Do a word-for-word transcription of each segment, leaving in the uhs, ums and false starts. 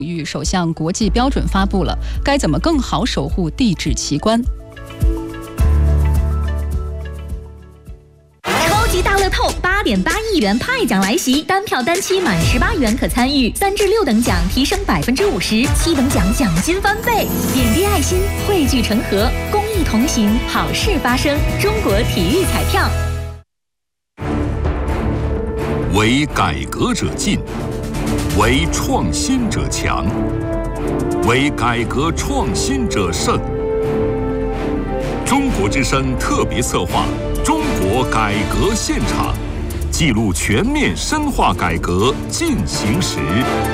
与首项国际标准发布了，该怎么更好守护地质奇观？ 超级大乐透八点八亿元派奖来袭，单票单期满十八元可参与，三至六等奖提升百分之五十，七等奖奖金翻倍。点滴爱心，汇聚成河，公益同行，好事发生。中国体育彩票。 为改革者进，为创新者强，为改革创新者胜。中国之声特别策划《中国改革现场》，记录全面深化改革进行时。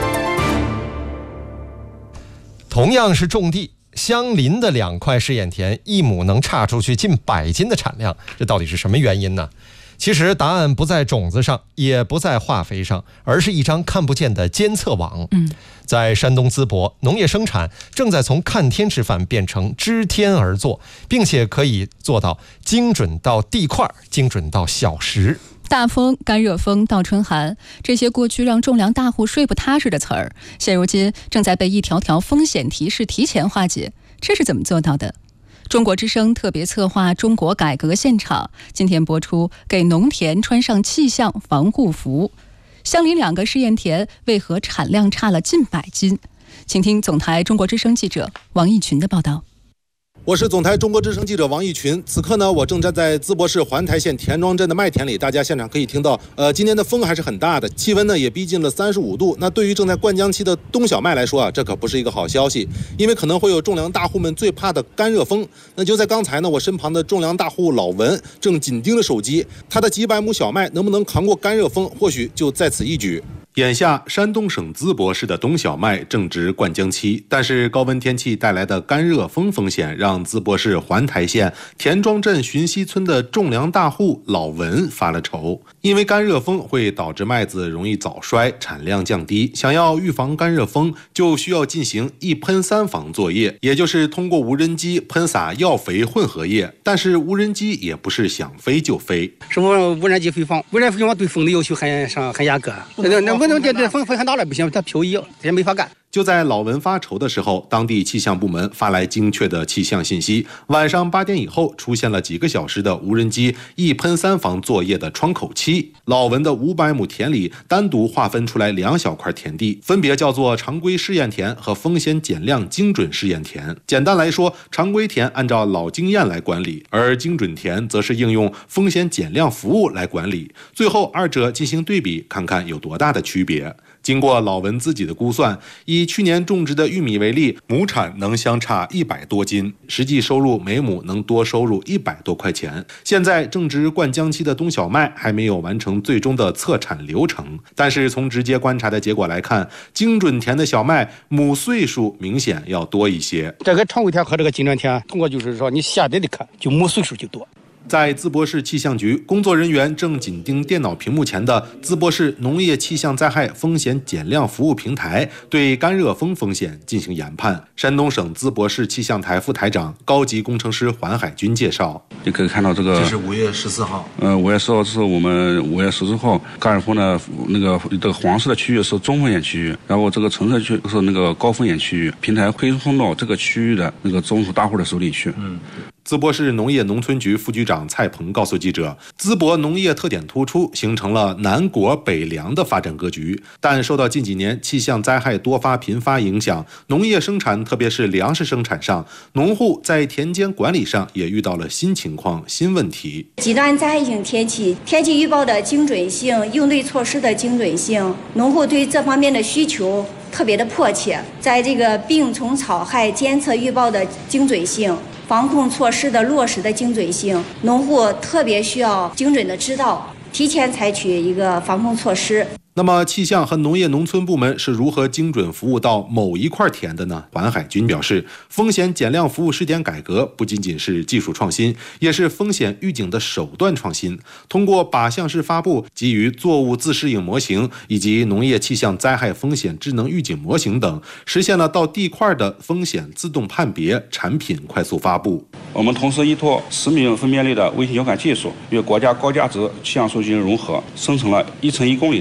同样是种地，相邻的两块试验田，一亩能差出去近百斤的产量，这到底是什么原因呢？其实答案不在种子上，也不在化肥上，而是一张看不见的监测网。 嗯， 在山东淄博，农业生产正在从看天吃饭变成知天而作，并且可以做到精准到地块，精准到小时。 大风、干热风、倒春寒，这些过去让种粮大户睡不踏实的词儿，现如今正在被一条条风险提示提前化解。这是怎么做到的？中国之声特别策划《中国改革现场》今天播出，给农田穿上气象防护服。相邻两个试验田为何产量差了近百斤？请听总台中国之声记者王义群的报道。 我是总台中国之声记者王义群，此刻呢，我正站在淄博市环台县田庄镇的麦田里，大家现场可以听到，呃，今天的风还是很大的，气温呢也逼近了三十五度。那对于正在灌浆期的冬小麦来说啊，这可不是一个好消息，因为可能会有种粮大户们最怕的干热风。那就在刚才呢，我身旁的种粮大户老文正紧盯着手机，他的几百亩小麦能不能扛过干热风，或许就在此一举。眼下，山东省淄博市的冬小麦正值灌浆期，但是高温天气带来的干热风风险，让淄博市环台县田庄镇寻溪村的种粮大户老文发了愁。因为干热风会导致麦子容易早衰，产量降低。想要预防干热风，就需要进行一喷三防作业，也就是通过无人机喷洒药肥混合液。但是无人机也不是想飞就飞， 是不无人机飞放，无人机飞放对风的要求很上很严格，那那不能这这风风很大了不行，它漂移，这也没法干。 就在老文发愁的时候，当地气象部门发来精确的气象信息。晚上八点以后，出现了几个小时的无人机一喷三防作业的窗口期。老文的五百亩田里单独划分出来两小块田地，分别叫做常规试验田和风险减量精准试验田。简单来说，常规田按照老经验来管理，而精准田则是应用风险减量服务来管理。最后二者进行对比，看看有多大的区别。经过老文自己的估算，以去年种植的玉米为例，亩产能相差一百多斤，实际收入每亩能多收入一百多块钱。现在正值灌浆期的冬小麦还没有完成最终的测产流程，但是从直接观察的结果来看，精准田的小麦亩岁数明显要多一些。 这个常规田和这个精准田，通过就是说你下来的看，就亩岁数就多。 在淄博市气象局，工作人员正紧盯电脑屏幕前的淄博市农业气象灾害风险减量服务平台，对干热风风险进行研判。山东省淄博市气象台副台长、高级工程师黄海军介绍： 你可以看到这个， 这是五月十四号。 呃，五月十号是我们五月十四号干热风的那个这个黄色的区域是中风险区域，然后这个橙色区是那个高风险区域。平台推送到这个区域的那个中途大户的手里去。嗯。 淄博市农业农村局副局长蔡鹏告诉记者，淄博农业特点突出，形成了南果北粮的发展格局。但受到近几年气象灾害多发频发影响，农业生产特别是粮食生产上，农户在田间管理上也遇到了新情况、新问题。 极端灾害性天气、天气预报的精准性、应对措施的精准性，农户对这方面的需求特别的迫切。在这个病虫草害监测预报的精准性、防控措施的落实的精准性，农户特别需要精准的知道，提前采取一个防控措施。 那么气象和农业农村部门是如何精准服务到某一块田的呢？黄海军表示，风险减量服务试点改革不仅仅是技术创新，也是风险预警的手段创新。通过靶向式发布、基于作物自适应模型以及农业气象灾害风险智能预警模型等，实现了到地块的风险自动判别、产品快速发布。 我们同时依托十米分辨率的卫星遥感技术，与国家高价值气象数据融合，生成了一乘一公里的隔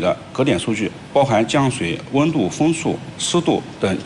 点数据，包含降水、温度、风速、湿度等